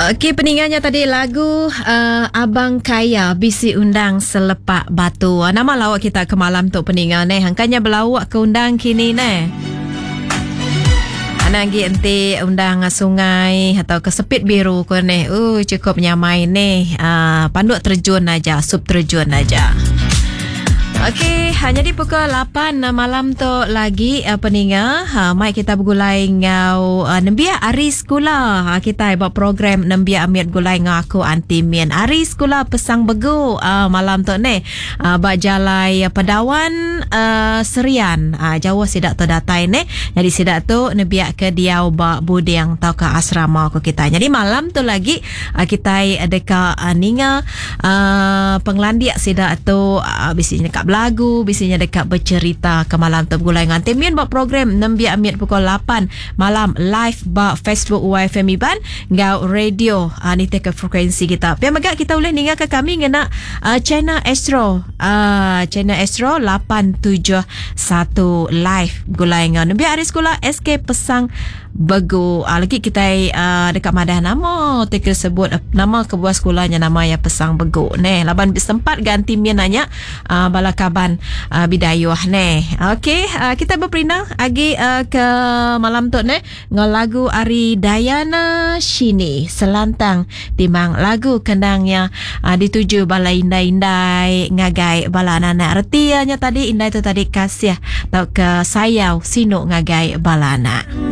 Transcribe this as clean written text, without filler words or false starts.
Okey, peninggalnya tadi lagu Abang Kaya Bisi Undang Selepak Batu. Nama lawak kita ke malam tu peninggal ni. Hangkanya berlawak ke undang kini ni. Anagi ente undang sungai atau ke Sepit Biru ko ni. Cukup nyamai ni. Panduk terjun aja, sup terjun aja. Okey, hanya di pukul 8 malam tu lagi peninggal. Mai kita bergulai ngau nembia hari sekolah. Kita buat program nembia amir gulai ngau aku anti mien. Hari sekolah pesang begu malam tu ni. Bak jalai pedawan serian. Jawa sidak tu datai ni. Jadi sidak tu nembia ke diau bak budi yang tau ke asrama ko kita. Jadi malam tu lagi kita dekat ninga penglandiak sidak tu bisinya dekat lagu, biasanya dekat bercerita ke malam tu bergulai dengan Temian buat program Nembia Amir pukul 8 malam live buat Facebook YFM Iban ngau radio ni ke frekuensi kita. Pian megak kita boleh ningal ke kami ngena channel Astro channel Astro 871 live bergulai dengan Nembia hari sekolah SK Pesang Begu. Lagi kita dekat madah nama kita sebut nama kebuah sekolahnya nama ya Pesang Begu ni. Laban sempat ganti mian nanya bala kaban bidayuh ni. Okey, kita berperindah lagi ke malam tu ni ngol lagu Ari Dayana Shini Selantang timang lagu kendangnya dituju bala indai-indai ngagai bala anak retianya tadi indai tu tadi kasih tau ke sayau sinuk ngagai bala anak.